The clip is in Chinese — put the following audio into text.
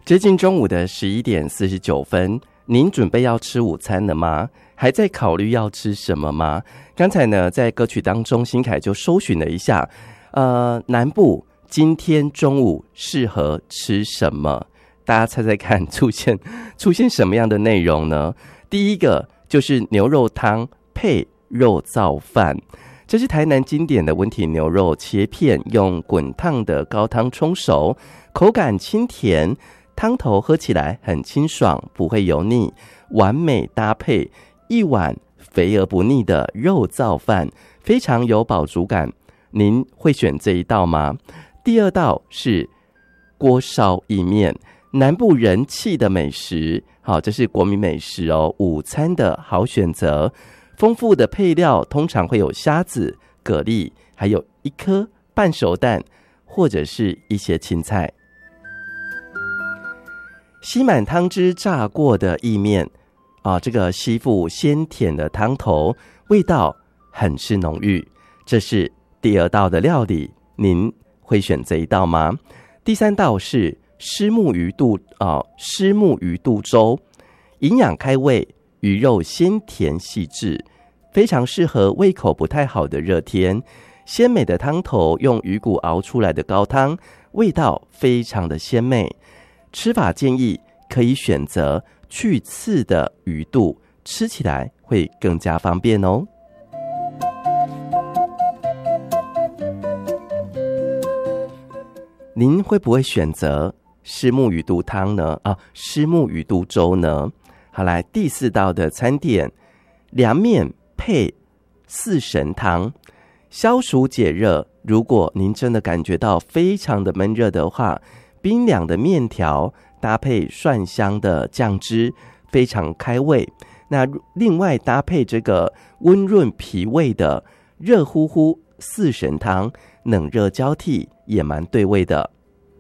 接近中午的11:49，您准备要吃午餐了吗？还在考虑要吃什么吗？刚才呢，在歌曲当中，新凯就搜寻了一下，南部今天中午适合吃什么？大家猜猜看，出现什么样的内容呢？第一个就是牛肉汤配肉燥饭。这是台南经典的温体牛肉，切片用滚烫的高汤冲熟，口感清甜，汤头喝起来很清爽，不会油腻，完美搭配一碗肥而不腻的肉燥饭，非常有饱足感。您会选这一道吗？第二道是锅烧意面，南部人气的美食，好，这是国民美食哦，午餐的好选择。丰富的配料通常会有虾子、蛤蜊，还有一颗半熟蛋，或者是一些青菜。吸满汤汁炸过的意面这个吸附鲜甜的汤头，味道很是浓郁。这是第二道的料理，您会选这一道吗？第三道是虱目鱼肚粥，营养开胃，鱼肉鲜甜细致，非常适合胃口不太好的热天。鲜美的汤头用鱼骨熬出来的高汤，味道非常的鲜美。吃法建议可以选择去刺的鱼肚，吃起来会更加方便哦。您会不会选择虱目鱼肚汤呢？虱目鱼肚粥呢？好，来第四道的餐点，凉面配四神汤，消暑解热。如果您真的感觉到非常的闷热的话，冰凉的面条搭配蒜香的酱汁，非常开胃。那另外搭配这个温润脾胃的热乎乎四神汤，冷热交替，也蛮对味的。